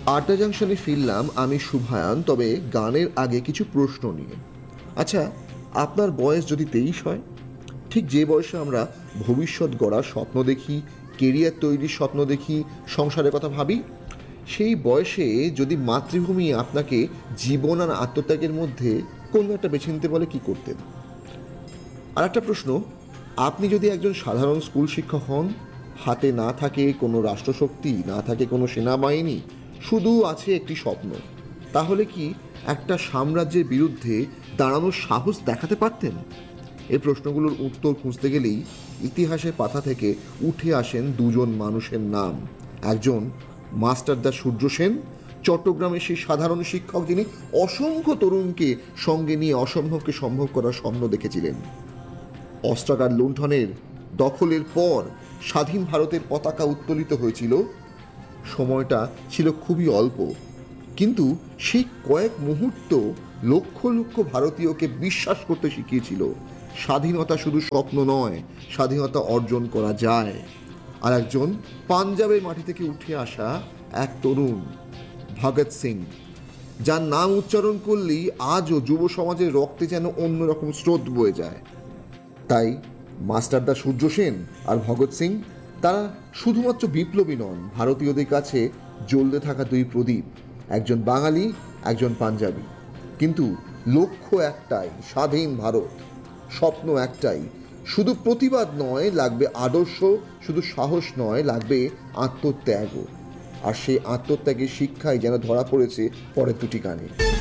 আড্ডা জাংশনে ফিরলাম আমি শুভায়ন, তবে গানের আগে কিছু প্রশ্ন নিয়ে। আচ্ছা, আপনার বয়স যদি 23 হয়, ঠিক যে বয়সে আমরা ভবিষ্যৎ গড়ার স্বপ্ন দেখি, কেরিয়ার তৈরির স্বপ্ন দেখি, সংসারের কথা ভাবি, সেই বয়সে যদি মাতৃভূমি আপনাকে জীবন আর আত্মত্যাগের মধ্যে কোনো একটা বেছে নিতে বলে, কি করতেন? আর একটা প্রশ্ন, আপনি যদি একজন সাধারণ স্কুল শিক্ষক হন, হাতে না থাকে কোনো রাষ্ট্রশক্তি, না থাকে কোনো সেনাবাহিনী, শুধু আছে একটি স্বপ্ন, তাহলে কি একটা সাম্রাজ্যের বিরুদ্ধে দাঁড়ানোর সাহস দেখাতে পারতেন? এই প্রশ্নগুলোর উত্তর খুঁজতে গেলেই ইতিহাসের পাতা থেকে উঠে আসেন দুজন মানুষের নাম। একজন মাস্টারদা সূর্য সেন, চট্টগ্রামের সেই সাধারণ শিক্ষক যিনি অসংখ্য তরুণকে সঙ্গে নিয়ে অসম্ভবকে সম্ভব করার স্বপ্ন দেখেছিলেন। অস্ত্রাগার লুণ্ঠনের দখলের পর স্বাধীন ভারতের পতাকা উত্তোলিত হয়েছিল। সময়টা ছিল খুবই অল্প, কিন্তু সেই কয়েক মুহূর্ত লক্ষ লক্ষ ভারতীয়কে বিশ্বাস করতে শিখিয়েছিল স্বাধীনতা শুধু স্বপ্ন নয়, স্বাধীনতা অর্জন করা যায়। আর একজন পাঞ্জাবের মাটি থেকে উঠে আসা এক তরুণ, ভগৎ সিং, যার নাম উচ্চারণ করলেই আজও যুব সমাজের রক্তে যেন অন্যরকম স্রোত বয়ে যায়। তাই মাস্টারদা সূর্য সেন আর ভগৎ সিং, তারা শুধুমাত্র বিপ্লবী নন, ভারতীয়দের কাছে জ্বলতে থাকা দুই প্রদীপ। একজন বাঙালি, একজন পাঞ্জাবি, কিন্তু লক্ষ্য একটাই, স্বাধীন ভারত। স্বপ্ন একটাই, শুধু প্রতিবাদ নয়, লাগবে আদর্শ, শুধু সাহস নয়, লাগবে আত্মত্যাগও। আর সেই আত্মত্যাগের শিক্ষাই যেন ধরা পড়েছে পরের দুটি গানে।